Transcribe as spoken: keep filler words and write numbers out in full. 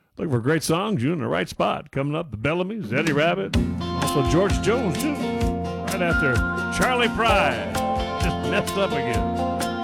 Looking for great songs, you're in the right spot. Coming up, the Bellamy's, Eddie Rabbit, also George Jones, too. Right after Charlie Pride just messed up again.